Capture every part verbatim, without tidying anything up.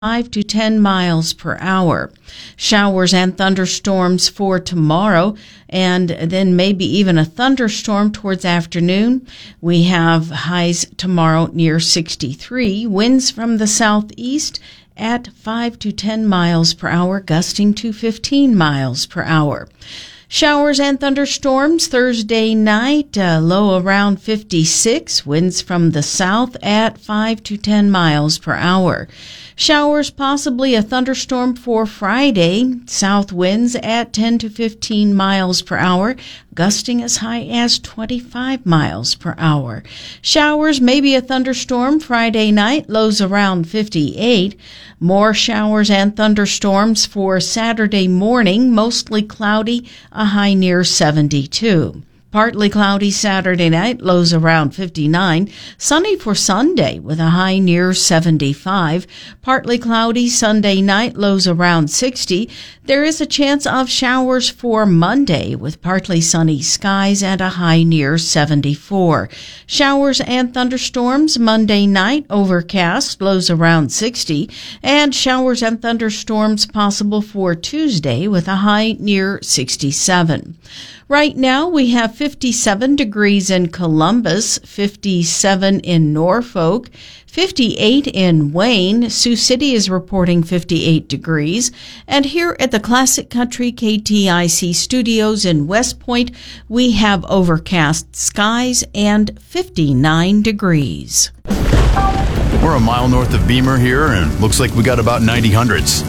five to ten miles per hour. Showers and thunderstorms for tomorrow, and then maybe even a thunderstorm towards afternoon. We have highs tomorrow near sixty-three. Winds from the southeast at five to ten miles per hour, gusting to fifteen miles per hour. Showers and thunderstorms Thursday night, uh, low around fifty-six, winds from the south at five to ten miles per hour. Showers, possibly a thunderstorm for Friday, south winds at ten to fifteen miles per hour, gusting as high as twenty-five miles per hour. Showers, maybe a thunderstorm Friday night, lows around fifty-eight. More showers and thunderstorms for Saturday morning, mostly cloudy, a high near seventy-two. Partly cloudy Saturday night, lows around fifty-nine. Sunny for Sunday with a high near seventy-five. Partly cloudy Sunday night, lows around sixty. There is a chance of showers for Monday with partly sunny skies and a high near seventy-four. Showers and thunderstorms Monday night, overcast, lows around sixty. And showers and thunderstorms possible for Tuesday with a high near sixty-seven. Right now, we have fifty-seven degrees in Columbus, fifty-seven in Norfolk, fifty-eight in Wayne. Sioux City is reporting fifty-eight degrees. And here at the Classic Country K T I C studios in West Point, we have overcast skies and fifty-nine degrees. We're a mile north of Beamer here, and looks like we got about ninety hundreds.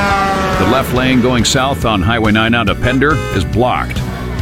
The left lane going south on Highway nine out of Pender is blocked.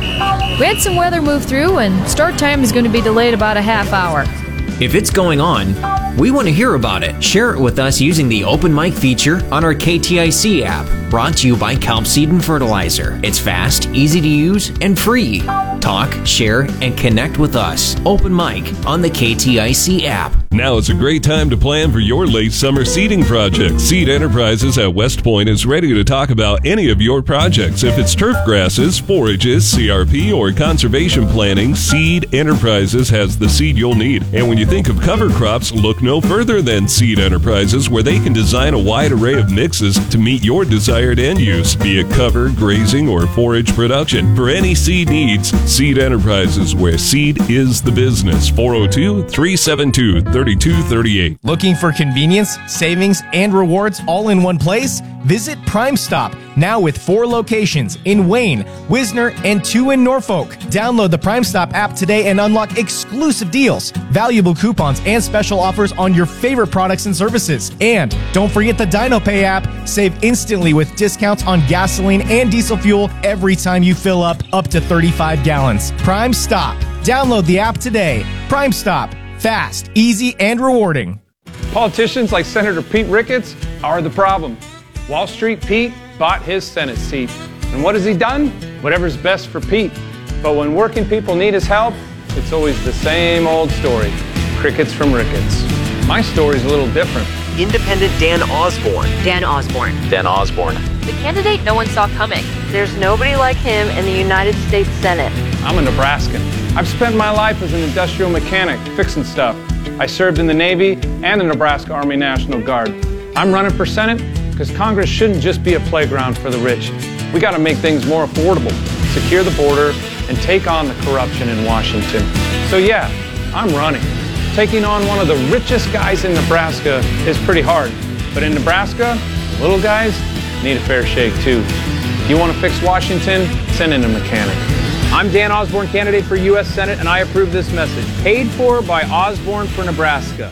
We had some weather move through, and start time is going to be delayed about a half hour. If it's going on, we want to hear about it. Share it with us using the Open Mic feature on our K T I C app, brought to you by Kelp Seed and Fertilizer. It's fast, easy to use, and free. Talk, share, and connect with us. Open Mic on the K T I C app. Now is a great time to plan for your late summer seeding project. Seed Enterprises at West Point is ready to talk about any of your projects. If it's turf grasses, forages, C R P, or conservation planning, Seed Enterprises has the seed you'll need. And when you think of cover crops, look no further than Seed Enterprises, where they can design a wide array of mixes to meet your desired end use, be it cover, grazing, or forage production. For any seed needs, Seed Enterprises, where seed is the business. four oh two, three seven two, three two three eight. Looking for convenience, savings, and rewards all in one place? Visit Prime Stop, now with four locations in Wayne, Wisner, and two in Norfolk. Download the Prime Stop app today and unlock exclusive deals, valuable coupons, and special offers on your favorite products and services. And don't forget the DinoPay app. Save instantly with discounts on gasoline and diesel fuel every time you fill up up to thirty-five gallons. Prime Stop. Download the app today. Prime Stop. Fast, easy, and rewarding. Politicians like Senator Pete Ricketts are the problem. Wall Street Pete bought his Senate seat. And what has he done? Whatever's best for Pete. But when working people need his help, it's always the same old story. Crickets from Ricketts. My story's a little different. Independent Dan Osborne. Dan Osborne. Dan Osborne. The candidate no one saw coming. There's nobody like him in the United States Senate. I'm a Nebraskan. I've spent my life as an industrial mechanic, fixing stuff. I served in the Navy and the Nebraska Army National Guard. I'm running for Senate because Congress shouldn't just be a playground for the rich. We got to make things more affordable, secure the border, and take on the corruption in Washington. So yeah, I'm running. Taking on one of the richest guys in Nebraska is pretty hard. But in Nebraska, the little guys need a fair shake too. If you want to fix Washington, send in a mechanic. I'm Dan Osborne, candidate for U S Senate, and I approve this message. Paid for by Osborne for Nebraska.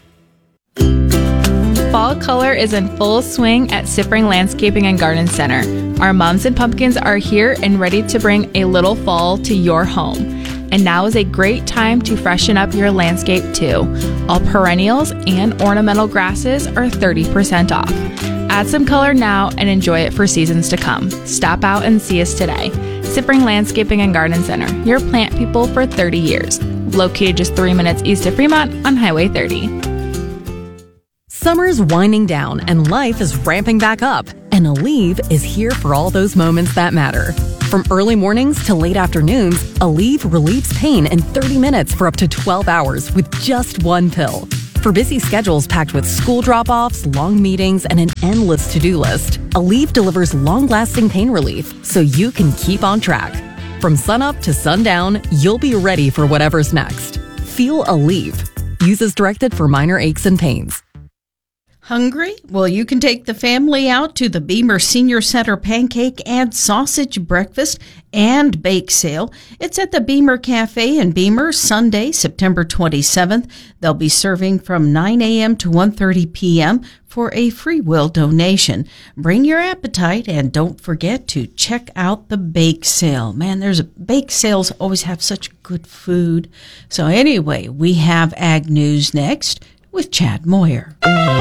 Fall color is in full swing at Siffring Landscaping and Garden Center. Our mums and pumpkins are here and ready to bring a little fall to your home. And now is a great time to freshen up your landscape too. All perennials and ornamental grasses are thirty percent off. Add some color now and enjoy it for seasons to come. Stop out and see us today. Siffring Landscaping and Garden Center, your plant people for thirty years. Located just three minutes east of Fremont on Highway thirty. Summer's winding down and life is ramping back up, and Aleve is here for all those moments that matter. From early mornings to late afternoons, Aleve relieves pain in thirty minutes for up to twelve hours with just one pill. For busy schedules packed with school drop-offs, long meetings, and an endless to-do list, Aleve delivers long-lasting pain relief so you can keep on track. From sunup to sundown, you'll be ready for whatever's next. Feel Aleve. Use as directed for minor aches and pains. Hungry? Well, you can take the family out to the Beamer Senior Center Pancake and Sausage Breakfast and Bake Sale. It's at the Beamer Cafe in Beamer, Sunday, September twenty-seventh. They'll be serving from nine a.m. to one thirty p.m. for a free will donation. Bring your appetite and don't forget to check out the Bake Sale. Man, there's a, bake sales always have such good food. So anyway, we have Ag News next with Chad Moyer.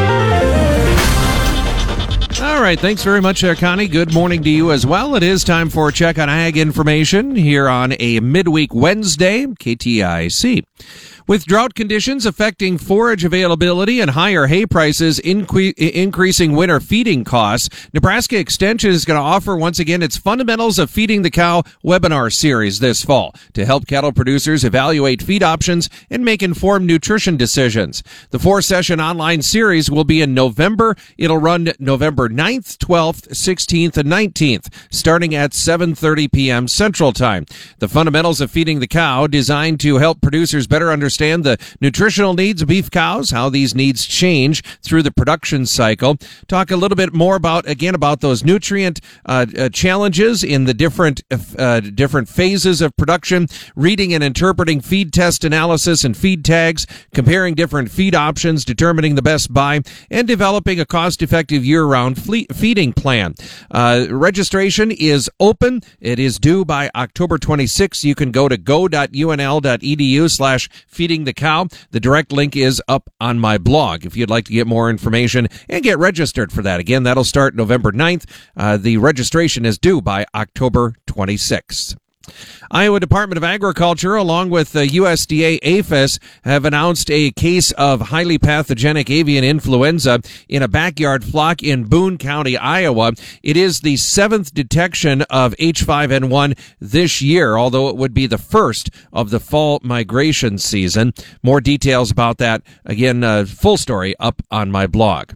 All right, thanks very much there, Connie. Good morning to you as well. It is time for Check on Ag information here on a midweek Wednesday, K T I C. With drought conditions affecting forage availability and higher hay prices inque- increasing winter feeding costs, Nebraska Extension is going to offer once again its Fundamentals of Feeding the Cow webinar series this fall to help cattle producers evaluate feed options and make informed nutrition decisions. The four-session online series will be in November. It'll run November ninth, twelfth, sixteenth, and nineteenth, starting at seven thirty p.m. Central Time. The Fundamentals of Feeding the Cow, designed to help producers better understand Understand the nutritional needs of beef cows, how these needs change through the production cycle. Talk a little bit more about, again, about those nutrient uh, uh, challenges in the different uh, different phases of production, reading and interpreting feed test analysis and feed tags, comparing different feed options, determining the best buy, and developing a cost-effective year-round fle- feeding plan. Uh, registration is open. It is due by October twenty-sixth. You can go to go.unl.edu slash feeding the cow. The direct link is up on my blog if you'd like to get more information and get registered for that. Again, that'll start November ninth. Uh, the registration is due by October twenty-sixth. Iowa Department of Agriculture, along with the U S D A APHIS, have announced a case of highly pathogenic avian influenza in a backyard flock in Boone County, Iowa. It is the seventh detection of H five N one this year, although it would be the first of the fall migration season. More details about that, again, uh, full story up on my blog.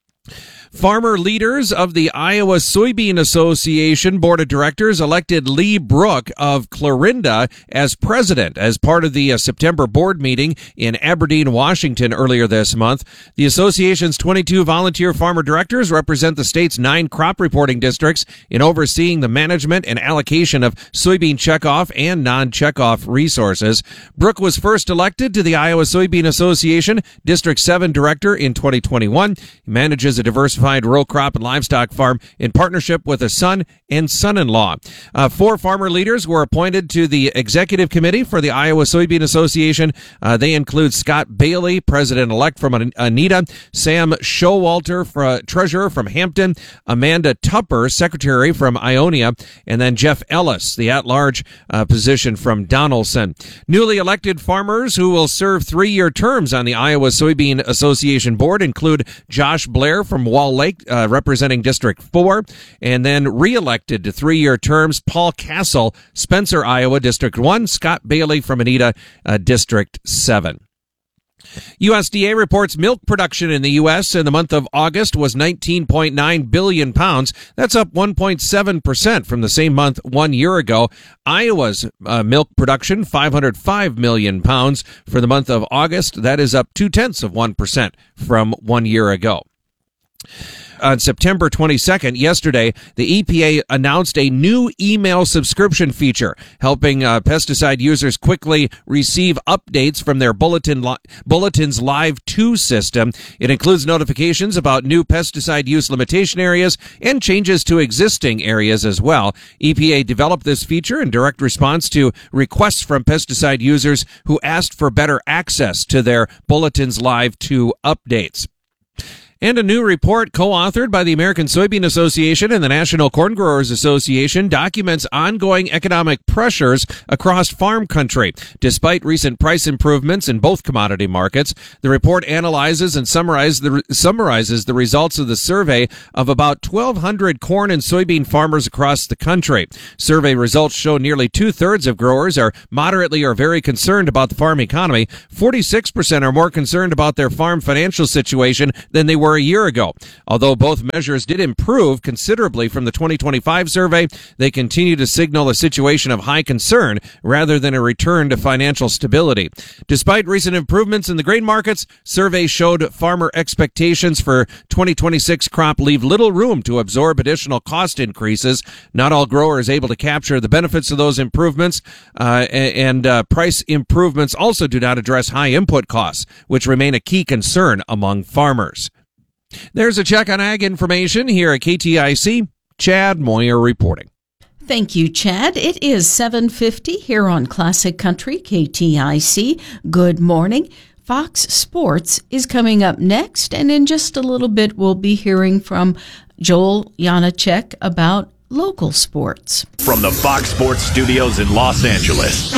Farmer leaders of the Iowa Soybean Association Board of Directors elected Lee Brook of Clarinda as president as part of the uh, September board meeting in Aberdeen, Washington earlier this month. The association's twenty-two volunteer farmer directors represent the state's nine crop reporting districts in overseeing the management and allocation of soybean checkoff and non-checkoff resources. Brook was first elected to the Iowa Soybean Association District seven director in twenty twenty-one. He manages a diverse row crop and livestock farm in partnership with a son and son-in-law. Uh, four farmer leaders were appointed to the executive committee for the Iowa Soybean Association. Uh, they include Scott Bailey, president-elect from Anita, Sam Showalter, for, uh, treasurer from Hampton, Amanda Tupper, secretary from Ionia, and then Jeff Ellis, the at-large uh, position from Donaldson. Newly elected farmers who will serve three-year terms on the Iowa Soybean Association board include Josh Blair from Wall Lake, uh, representing District four, and then re-elected to three-year terms, Paul Castle, Spencer, Iowa, District one, Scott Bailey from Anita, uh, District seven. U S D A reports milk production in the U S in the month of August was nineteen point nine billion pounds. That's up one point seven percent from the same month one year ago. Iowa's uh, milk production, five hundred five million pounds for the month of August. That is up two-tenths of one percent from one year ago. On September twenty-second, yesterday, the E P A announced a new email subscription feature, helping uh, pesticide users quickly receive updates from their Bulletin li- Bulletin's Live two system. It includes notifications about new pesticide use limitation areas and changes to existing areas as well. E P A developed this feature in direct response to requests from pesticide users who asked for better access to their Bulletin's Live two updates. And a new report co-authored by the American Soybean Association and the National Corn Growers Association documents ongoing economic pressures across farm country. Despite recent price improvements in both commodity markets, the report analyzes and summarizes the, summarizes the results of the survey of about twelve hundred corn and soybean farmers across the country. Survey results show nearly two-thirds of growers are moderately or very concerned about the farm economy. forty-six percent are more concerned about their farm financial situation than they were a year ago. Although both measures did improve considerably from the twenty twenty-five survey, they continue to signal a situation of high concern rather than a return to financial stability. Despite recent improvements in the grain markets, surveys showed farmer expectations for twenty twenty-six crop leave little room to absorb additional cost increases. Not all growers able to capture the benefits of those improvements, uh, and uh, price improvements also do not address high input costs, which remain a key concern among farmers. There's a check on ag information here at K T I C. Chad Moyer reporting. Thank you, Chad. It is seven fifty here on Classic Country, K T I C. Good morning. Fox Sports is coming up next, and in just a little bit we'll be hearing from Joel Janacek about local sports. From the Fox Sports Studios in Los Angeles,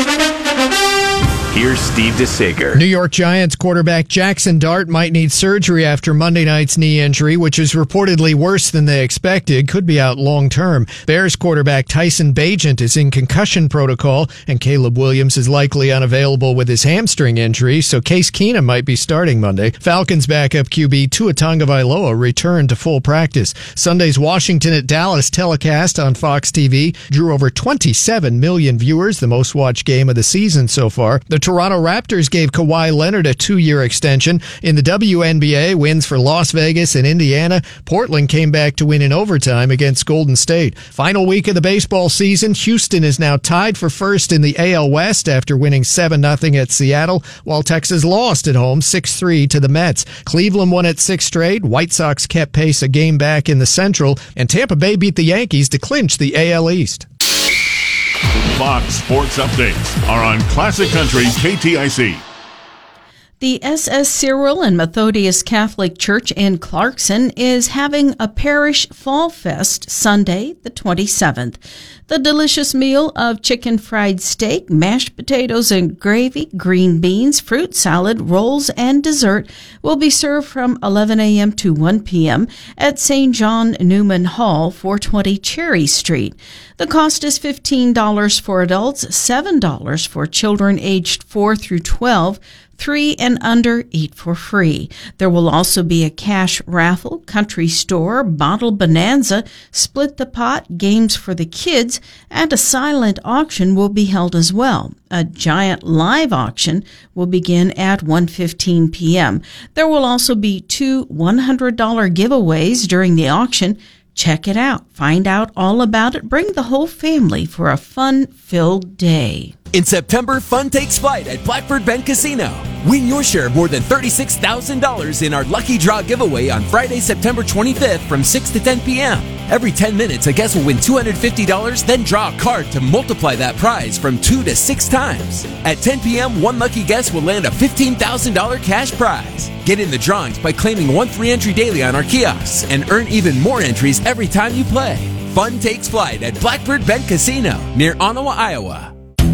here's Steve DeSager. New York Giants quarterback Jackson Dart might need surgery after Monday night's knee injury, which is reportedly worse than they expected. Could be out long term. Bears quarterback Tyson Bagent is in concussion protocol, and Caleb Williams is likely unavailable with his hamstring injury, so Case Keenum might be starting Monday. Falcons backup Q B Tua Tagovailoa returned to full practice. Sunday's Washington at Dallas telecast on Fox T V drew over twenty-seven million viewers, the most watched game of the season so far. The Toronto Raptors gave Kawhi Leonard a two-year extension. In the W N B A, wins for Las Vegas and Indiana. Portland came back to win in overtime against Golden State. Final week of the baseball season, Houston is now tied for first in the A L West after winning seven nothing at Seattle, while Texas lost at home six three to the Mets. Cleveland won at six straight. White Sox kept pace a game back in the Central, and Tampa Bay beat the Yankees to clinch the A L East. Fox Sports Updates are on Classic Country K T I C. The S S Cyril and Methodius Catholic Church in Clarkson is having a parish fall fest Sunday, the twenty-seventh. The delicious meal of chicken fried steak, mashed potatoes and gravy, green beans, fruit salad, rolls, and dessert will be served from eleven a.m. to one p.m. at Saint John Newman Hall, four twenty Cherry Street. The cost is fifteen dollars for adults, seven dollars for children aged four through twelve. Three and under eat for free. There will also be a cash raffle, country store, bottle bonanza, split the pot, games for the kids, and a silent auction will be held as well. A giant live auction will begin at one fifteen p.m. There will also be two one hundred dollars giveaways during the auction. Check it out. Find out all about it. Bring the whole family for a fun-filled day. In September, fun takes flight at Blackbird Bank Casino. Win your share of more than thirty-six thousand dollars in our Lucky Draw giveaway on Friday, September twenty-fifth from six to ten p.m. Every ten minutes, a guest will win two hundred fifty dollars, then draw a card to multiply that prize from two to six times. At ten p.m., one lucky guest will land a fifteen thousand dollars cash prize. Get in the drawings by claiming one free entry daily on our kiosks and earn even more entries every time you play. Fun takes flight at Blackbird Bank Casino near Ottawa, Iowa.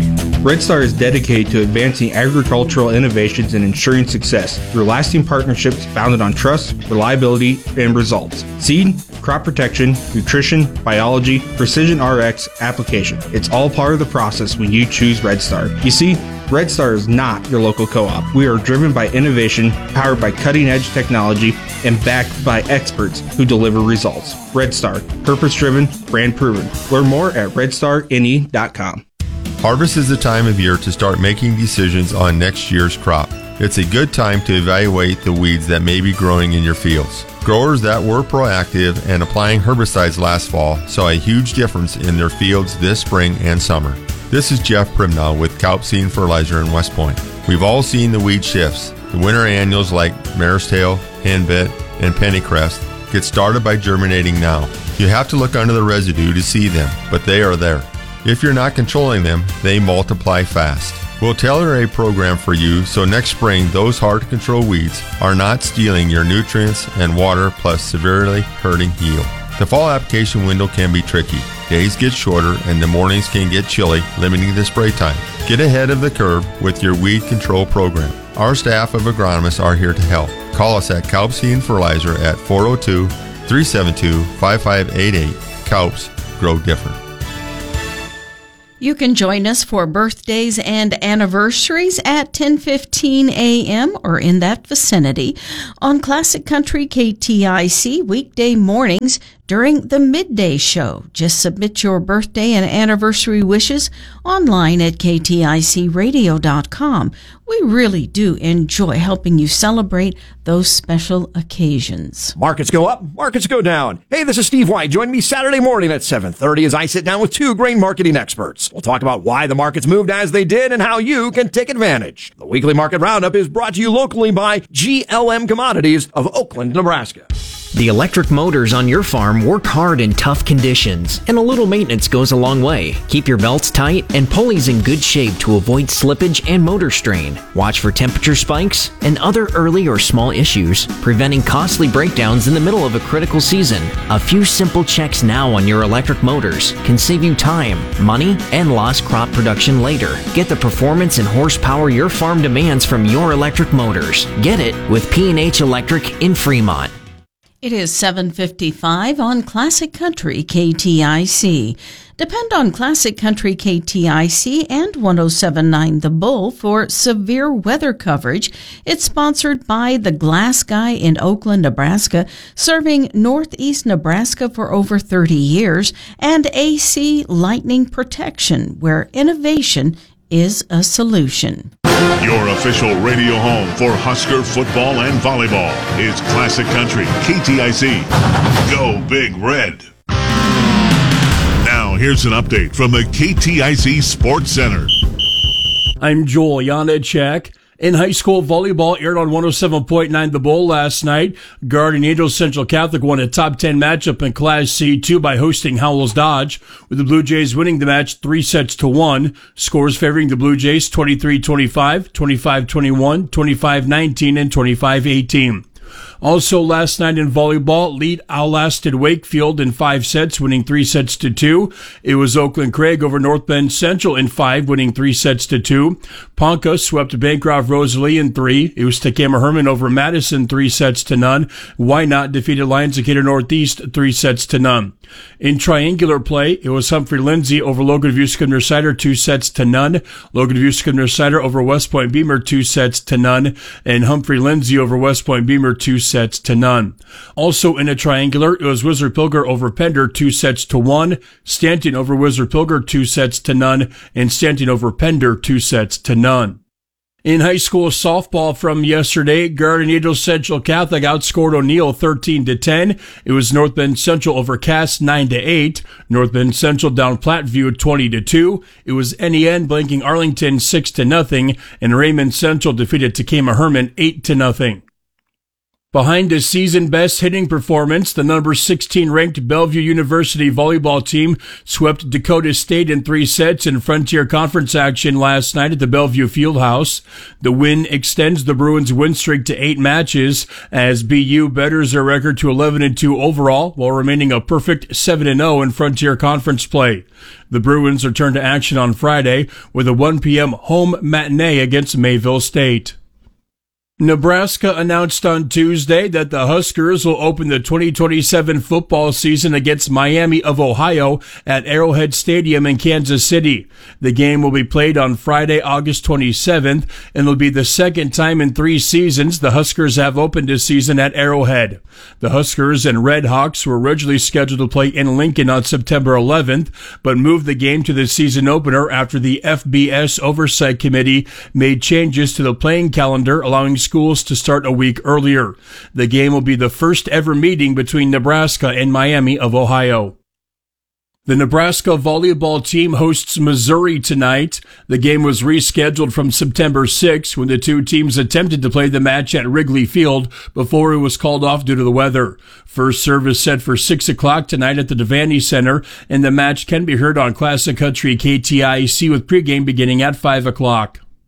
Red Star is dedicated to advancing agricultural innovations and ensuring success through lasting partnerships founded on trust, reliability, and results. Seed, crop protection, nutrition, biology, precision R X, application. It's all part of the process when you choose Red Star. You see, Red Star is not your local co-op. We are driven by innovation, powered by cutting-edge technology, and backed by experts who deliver results. Red Star, purpose-driven, brand-proven. Learn more at red star n e dot com. Harvest is the time of year to start making decisions on next year's crop. It's a good time to evaluate the weeds that may be growing in your fields. Growers that were proactive and applying herbicides last fall saw a huge difference in their fields this spring and summer. This is Jeff Primnow with Kaup Seed and Fertilizer in West Point. We've all seen the weed shifts. The winter annuals like Mare's Tail, Henbit, and Pennycrest get started by germinating now. You have to look under the residue to see them, but they are there. If you're not controlling them, they multiply fast. We'll tailor a program for you so next spring those hard-to-control weeds are not stealing your nutrients and water plus severely hurting yield. The fall application window can be tricky. Days get shorter and the mornings can get chilly, limiting the spray time. Get ahead of the curve with your weed control program. Our staff of agronomists are here to help. Call us at Kalb Seed and Fertilizer at four oh two, three seven two, five five eight eight. Kalb's, grow different. You can join us for birthdays and anniversaries at ten fifteen a.m. or in that vicinity on Classic Country K T I C weekday mornings during the midday show. Just submit your birthday and anniversary wishes online at k t i c radio dot com. We really do enjoy helping you celebrate those special occasions. Markets go up, markets go down. Hey, this is Steve White. Join me Saturday morning at seven thirty as I sit down with two grain marketing experts. We'll talk about why the markets moved as they did and how you can take advantage. The weekly market roundup is brought to you locally by G L M Commodities of Oakland, Nebraska. The electric motors on your farm work hard in tough conditions, and a little maintenance goes a long way. Keep your belts tight and pulleys in good shape to avoid slippage and motor strain. Watch for temperature spikes and other early or small issues, preventing costly breakdowns in the middle of a critical season. A few simple checks now on your electric motors can save you time, money, and lost crop production later. Get the performance and horsepower your farm demands from your electric motors. Get it with P and H Electric in Fremont. It is seven fifty-five on Classic Country K T I C. Depend on Classic Country K T I C and one oh seven point nine The Bull for severe weather coverage. It's sponsored by The Glass Guy in Oakland, Nebraska, serving northeast Nebraska for over thirty years, and A C Lightning Protection, where innovation is a solution. Your official radio home for Husker football and volleyball is Classic Country K T I C. Go Big Red. Now here's an update from the K T I C Sports Center. I'm Joel Janacek. In high school, volleyball aired on one oh seven point nine The Bull last night. Guardian Angels Central Catholic won a top ten matchup in Class C two by hosting Howells Dodge, with the Blue Jays winning the match three sets to one. Scores favoring the Blue Jays twenty-three twenty-five, twenty-five twenty-one, twenty-five nineteen, and twenty-five eighteen. Also last night in volleyball, Lead outlasted Wakefield in five sets, winning three sets to two. It was Oakland Craig over North Bend Central in five, winning three sets to two. Ponca swept Bancroft Rosalie in three. It was Takema Herman over Madison, three sets to none. Wynot defeated Lions Decatur Northeast, three sets to none. In triangular play, it was Humphrey Lindsay over Logan View Scribner Cider, two sets to none. Logan View Scribner Cider over West Point Beamer, two sets to none. And Humphrey Lindsay over West Point Beamer, two sets to none. Also in a triangular, it was Wizard Pilger over Pender, two sets to one. Stanton over Wizard Pilger, two sets to none. And Stanton over Pender, two sets to none. In high school softball from yesterday, Guardian Angels Central Catholic outscored O'Neill thirteen to ten. It was North Bend Central over Cass nine to eight. North Bend Central down Platteview twenty to two. It was N E N blanking Arlington six to nothing, and Raymond Central defeated Takema Herman eight to nothing. Behind a season-best hitting performance, the number sixteen ranked Bellevue University volleyball team swept Dakota State in three sets in Frontier Conference action last night at the Bellevue Fieldhouse. The win extends the Bruins' win streak to eight matches as B U betters their record to eleven and two overall while remaining a perfect seven and oh in Frontier Conference play. The Bruins return to action on Friday with a one p.m. home matinee against Mayville State. Nebraska announced on Tuesday that the Huskers will open the twenty twenty-seven football season against Miami of Ohio at Arrowhead Stadium in Kansas City. The game will be played on Friday, August twenty-seventh, and will be the second time in three seasons the Huskers have opened a season at Arrowhead. The Huskers and Red Hawks were originally scheduled to play in Lincoln on September eleventh, but moved the game to the season opener after the F B S Oversight Committee made changes to the playing calendar, allowing schools to start a week earlier. The game will be the first ever meeting between Nebraska and Miami of Ohio. The Nebraska volleyball team hosts Missouri tonight. The game was rescheduled from September sixth when the two teams attempted to play the match at Wrigley Field before it was called off due to the weather. First service set for six o'clock tonight at the Devaney Center, and the match can be heard on Classic Country K T I C with pregame beginning at five o'clock.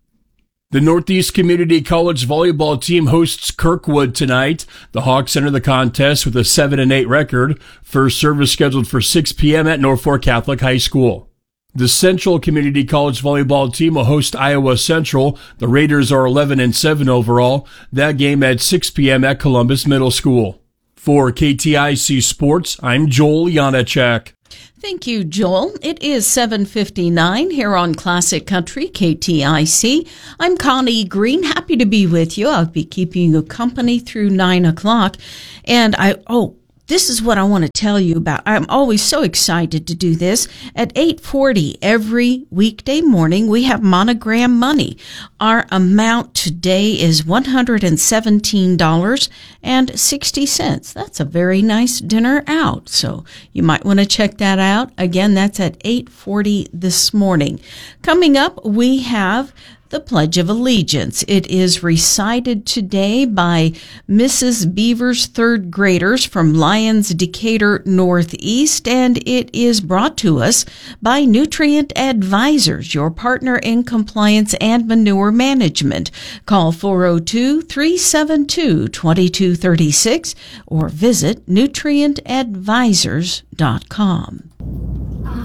The Northeast Community College volleyball team hosts Kirkwood tonight. The Hawks enter the contest with a seven and eight record. First service scheduled for six p.m. at Norfolk Catholic High School. The Central Community College volleyball team will host Iowa Central. The Raiders are eleven and seven overall. That game at six p.m. at Columbus Middle School. For K T I C Sports, I'm Joel Janacek. Thank you, Joel. It is seven fifty-nine here on Classic Country, K T I C. I'm Connie Green. Happy to be with you. I'll be keeping you company through nine o'clock. And I, oh, this is what I want to tell you about. I'm always so excited to do this. At eight forty every weekday morning, we have Monogram Money. Our amount today is one hundred seventeen dollars and sixty cents. That's a very nice dinner out. So you might want to check that out. Again, that's at eight forty this morning. Coming up, we have the Pledge of Allegiance. It is recited today by Missus Beaver's third graders from Lyons Decatur Northeast, and it is brought to us by Nutrient Advisors, your partner in compliance and manure management. Call four oh two, three seven two, two two three six or visit nutrient advisors dot com.